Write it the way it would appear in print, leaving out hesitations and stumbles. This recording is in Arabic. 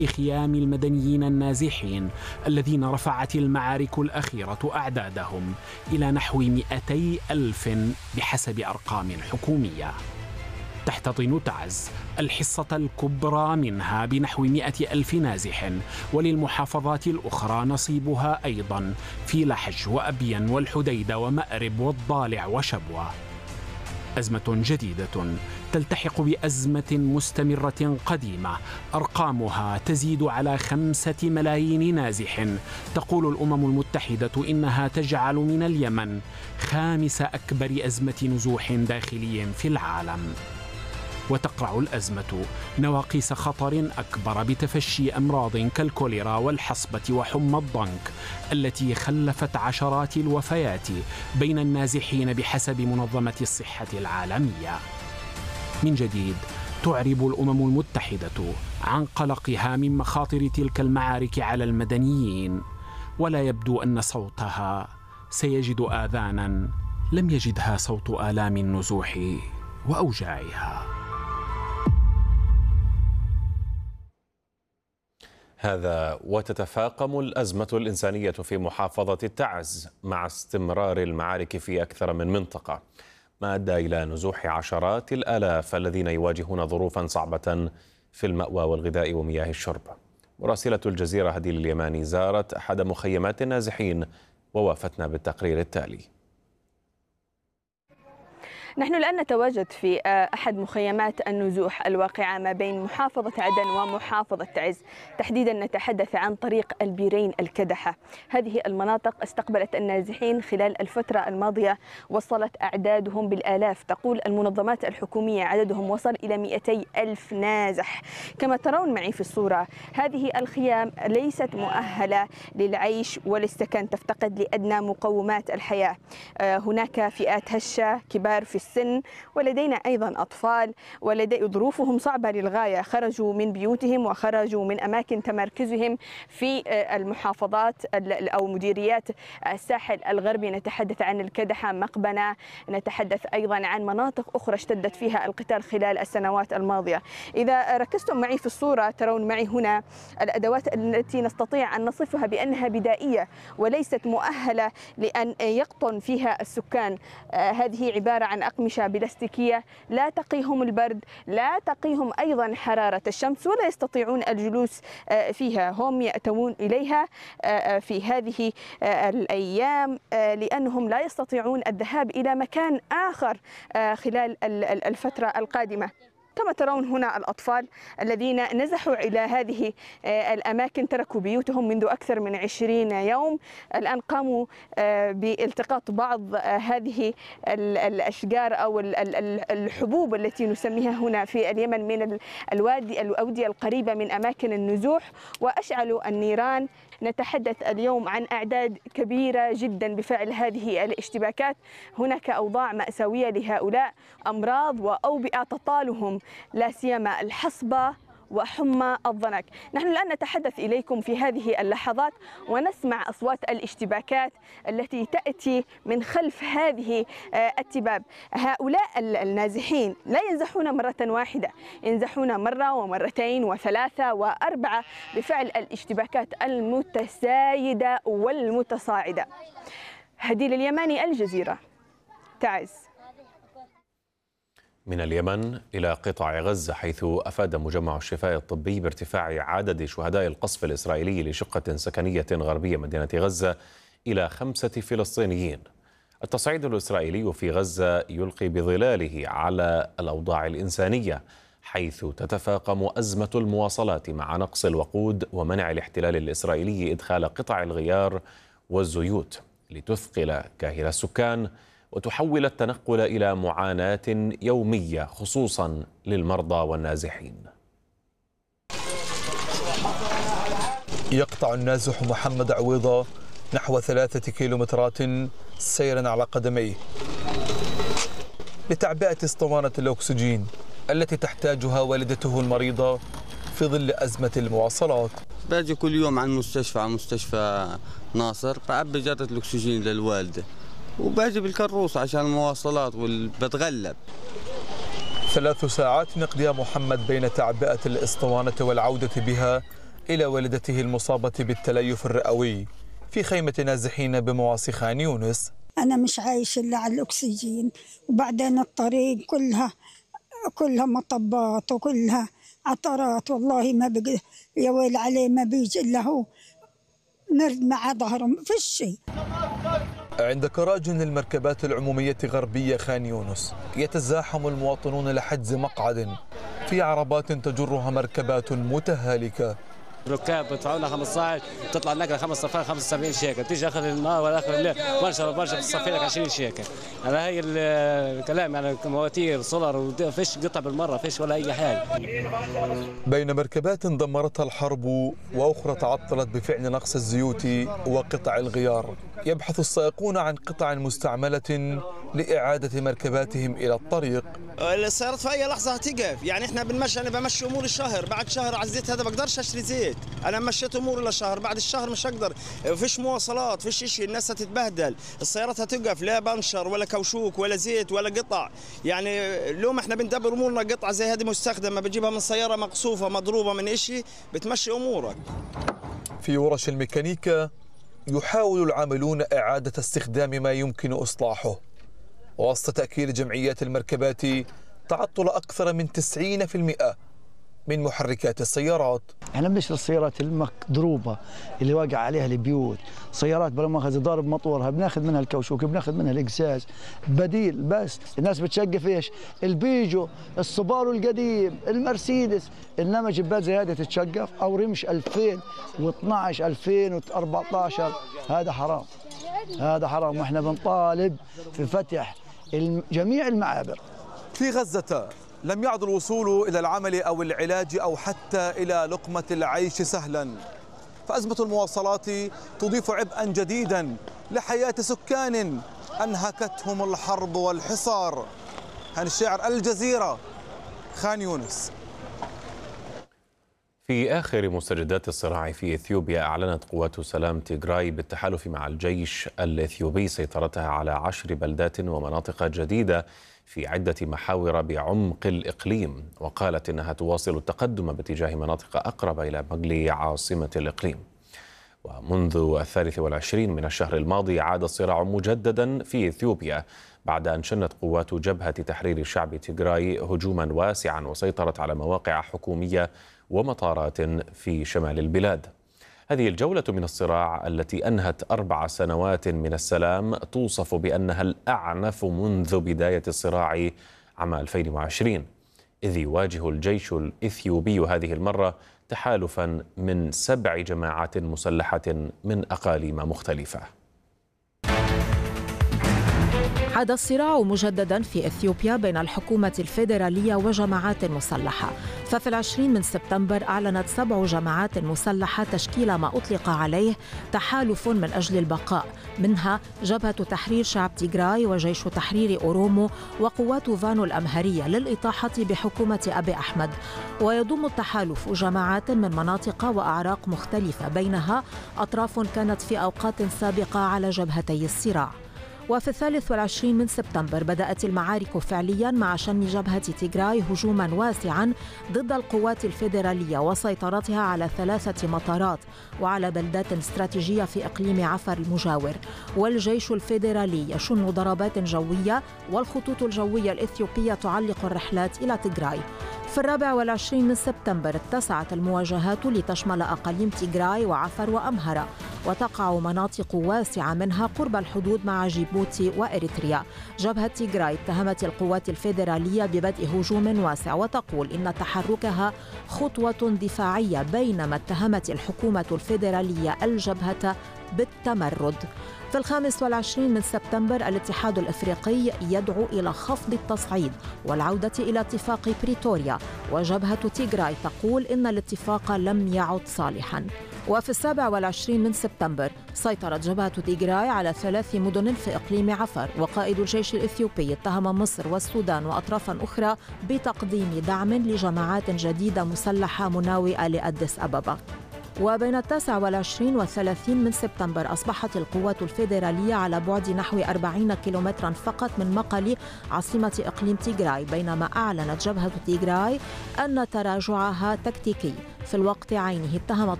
خيام المدنيين النازحين الذين رفعت المعارك الأخيرة أعدادهم إلى نحو 200 ألف بحسب أرقام حكومية. تحتضن تعز الحصة الكبرى منها بنحو 100 ألف نازح، وللمحافظات الأخرى نصيبها أيضا في لحج وأبين والحديدة ومأرب والضالع وشبوة. أزمة جديدة تلتحق بأزمة مستمرة قديمة أرقامها تزيد على 5 ملايين نازح. تقول الأمم المتحدة إنها تجعل من اليمن 5 أكبر أزمة نزوح داخلي في العالم. وتقرع الأزمة نواقيس خطر أكبر بتفشي أمراض كالكوليرا والحصبة وحمى الضنك التي خلفت عشرات الوفيات بين النازحين بحسب منظمة الصحة العالمية. من جديد تعرب الأمم المتحدة عن قلقها من مخاطر تلك المعارك على المدنيين، ولا يبدو أن صوتها سيجد آذانا لم يجدها صوت آلام النزوح وأوجاعها. هذا وتتفاقم الأزمة الإنسانية في محافظة التعز مع استمرار المعارك في أكثر من منطقة، ما أدى إلى نزوح عشرات الآلاف الذين يواجهون ظروفا صعبة في المأوى والغذاء ومياه الشرب. مراسلة الجزيرة هديل اليماني زارت أحد مخيمات النازحين ووافتنا بالتقرير التالي. نحن الآن نتواجد في أحد مخيمات النزوح الواقعة ما بين محافظة عدن ومحافظة تعز، تحديدا نتحدث عن طريق البيرين الكدحة. هذه المناطق استقبلت النازحين خلال الفترة الماضية، وصلت أعدادهم بالآلاف. تقول المنظمات الحكومية عددهم وصل إلى 200 ألف نازح. كما ترون معي في الصورة، هذه الخيام ليست مؤهلة للعيش وللسكن، تفتقد لأدنى مقومات الحياة. هناك فئات هشة، كبار في السن، ولدينا أيضا أطفال ظروفهم صعبة للغاية. خرجوا من بيوتهم وخرجوا من أماكن تمركزهم في المحافظات أو مديريات الساحل الغربي. نتحدث عن الكدحة، مقبنة، نتحدث أيضا عن مناطق أخرى اشتدت فيها القتال خلال السنوات الماضية. إذا ركزتم معي في الصورة ترون معي هنا الأدوات التي نستطيع أن نصفها بأنها بدائية وليست مؤهلة لأن يقطن فيها السكان. هذه عبارة عن أقمشة بلاستيكية لا تقيهم البرد، لا تقيهم أيضا حرارة الشمس، ولا يستطيعون الجلوس فيها. هم يأتون إليها في هذه الأيام لأنهم لا يستطيعون الذهاب إلى مكان آخر خلال الفترة القادمة. كما ترون هنا الأطفال الذين نزحوا إلى هذه الأماكن، تركوا بيوتهم منذ أكثر من 20 يوم. الآن قاموا بالتقاط بعض هذه الأشجار أو الحبوب التي نسميها هنا في اليمن من الأودية القريبة من أماكن النزوح، وأشعلوا النيران. نتحدث اليوم عن أعداد كبيرة جدا بفعل هذه الاشتباكات. هناك أوضاع مأساوية لهؤلاء، أمراض وأوبئة تطالهم، لا سيما الحصبة وحمى الضنك. نحن الآن نتحدث إليكم في هذه اللحظات ونسمع أصوات الاشتباكات التي تأتي من خلف هذه التباب. هؤلاء النازحين لا ينزحون مرة واحدة، ينزحون مرة ومرتين وثلاثة وأربعة بفعل الاشتباكات المتزايدة والمتصاعدة. هديل اليماني، الجزيرة، تعز. من اليمن إلى قطاع غزة، حيث أفاد مجمع الشفاء الطبي بارتفاع عدد شهداء القصف الإسرائيلي لشقة سكنية غربية مدينة غزة إلى 5 فلسطينيين. التصعيد الإسرائيلي في غزة يلقي بظلاله على الأوضاع الإنسانية، حيث تتفاقم أزمة المواصلات مع نقص الوقود ومنع الاحتلال الإسرائيلي إدخال قطع الغيار والزيوت لتثقل كاهل السكان وتحول التنقل إلى معاناة يومية، خصوصا للمرضى والنازحين. يقطع النازح محمد عويضة نحو 3 كيلومترات سيرا على قدميه لتعبئة اسطوانة الأكسجين التي تحتاجها والدته المريضة في ظل أزمة المواصلات. باجي كل يوم عن مستشفى ناصر بعبي جرة الأكسجين للوالدة، وباجي بالكروس عشان المواصلات وبتغلب. 3 ساعات يقضيها محمد بين تعبئة الاسطوانة والعودة بها إلى والدته المصابة بالتليف الرئوي في خيمة نازحين بمواصي خان يونس. أنا مش عايش إلا على الأكسجين، وبعدين الطريق كلها مطبات وكلها عطرات، والله ما بقى يا ويل عليه، ما بيجي إلا هو مرد مع ظهره، ما فيش شيء. عند كراجن المركبات العمومية غربية خان يونس يتزاحم المواطنون لحجز مقعد في عربات تجرها مركبات متهالكة. الركاب بدفعوا لنا 15، تطلع النقله 5 صفار 75 شيكل، تيجي اخر النهار ولا اخر الليل برشا تصفي لك 20 شيكل. هذا هي الكلام، يعني مواتير سولر وفيش قطع بالمره، فيش ولا اي حاجه. بين مركبات دمرتها الحرب واخرى تعطلت بفعل نقص الزيوت وقطع الغيار، يبحث السائقون عن قطع مستعمله لاعاده مركباتهم الى الطريق. السيارات في اي لحظه هتقف، يعني احنا انا بمشي امور الشهر، بعد شهر على الزيت هذا بقدرش اشتري زيت، انا مشيت اموري لشهر، بعد الشهر مش هقدر، فيش مواصلات، فيش شيء، الناس هتتبهدل، السيارات هتقف، لا بنشر ولا كوشوك ولا زيت ولا قطع، يعني اليوم احنا بندبر امورنا، قطعه زي هذه مستخدمه بتجيبها من سياره مقصوفه مضروبه من شيء بتمشي امورك. في ورش الميكانيكا يحاول العاملون اعاده استخدام ما يمكن اصلاحه، وسط تاكيد جمعيات المركبات تعطل اكثر من 90% من محركات السيارات. احنا بنشتري السيارات المضروبه اللي واقع عليها البيوت، سيارات بلا مؤاخذه ضارب مطورها بناخذ منها الكوشوك، بناخذ منها الاقزاز، بديل. بس الناس بتشقف ايش؟ البيجو، السوبارو القديم، المرسيدس، انما جبات زي هذه تتشقف او رمش 2012 2014، هذا حرام، هذا حرام، واحنا بنطالب في فتح جميع المعابر. في غزة لم يعد الوصول إلى العمل أو العلاج أو حتى إلى لقمة العيش سهلا، فأزمة المواصلات تضيف عبئا جديدا لحياة سكان أنهكتهم الحرب والحصار. هاني الشاعر، الجزيرة، خان يونس. في آخر مستجدات الصراع في إثيوبيا، أعلنت قوات سلام تيغراي بالتحالف مع الجيش الإثيوبي سيطرتها على 10 بلدات ومناطق جديدة في عدة محاور بعمق الإقليم، وقالت إنها تواصل التقدم باتجاه مناطق أقرب إلى مجلي عاصمة الإقليم. ومنذ 23 من الشهر الماضي عاد الصراع مجددا في إثيوبيا بعد أن شنت قوات جبهة تحرير الشعب تيغراي هجوما واسعا وسيطرت على مواقع حكومية ومطارات في شمال البلاد. هذه الجولة من الصراع التي أنهت 4 سنوات من السلام توصف بأنها الأعنف منذ بداية الصراع عام 2020، إذ يواجه الجيش الإثيوبي هذه المرة تحالفا من 7 جماعات مسلحة من أقاليم مختلفة. عاد الصراع مجددا في إثيوبيا بين الحكومة الفيدرالية وجماعات مسلحة، ففي 20 من سبتمبر أعلنت 7 جماعات مسلحة تشكيل ما أطلق عليه تحالف من أجل البقاء، منها جبهة تحرير شعب تيغراي وجيش تحرير أورومو وقوات فانو الأمهرية للإطاحة بحكومة أبي أحمد. ويضم التحالف جماعات من مناطق وأعراق مختلفة، بينها أطراف كانت في أوقات سابقة على جبهتي الصراع. وفي 23 من سبتمبر بدأت المعارك فعليا مع شن جبهة تيغراي هجوما واسعا ضد القوات الفيدرالية وسيطرتها على 3 مطارات وعلى بلدات استراتيجية في إقليم عفر المجاور. والجيش الفيدرالي يشن ضربات جوية، والخطوط الجوية الإثيوبية تعلق الرحلات إلى تيغراي. في 24 من سبتمبر اتسعت المواجهات لتشمل أقاليم تيغراي وعفر وأمهرة، وتقع مناطق واسعة منها قرب الحدود مع جيبوتي وإريتريا. جبهة تيغراي اتهمت القوات الفيدرالية ببدء هجوم واسع وتقول إن تحركها خطوة دفاعية، بينما اتهمت الحكومة الفيدرالية الجبهة بالتمرد. في 25 من سبتمبر الاتحاد الأفريقي يدعو إلى خفض التصعيد والعودة إلى اتفاق بريتوريا، وجبهة تيغراي تقول إن الاتفاق لم يعد صالحاً. وفي 27 من سبتمبر سيطرت جبهة تيغراي على 3 مدن في إقليم عفر، وقائد الجيش الإثيوبي اتهم مصر والسودان وأطرافا أخرى بتقديم دعم لجماعات جديدة مسلحة مناوئة لأديس أبابا. وبين 29 و 30 من سبتمبر أصبحت القوات الفيدرالية على بعد نحو 40 كيلومترا فقط من مقلي عاصمة إقليم تيغراي، بينما أعلنت جبهة تيغراي أن تراجعها تكتيكي. في الوقت عينه اتهمت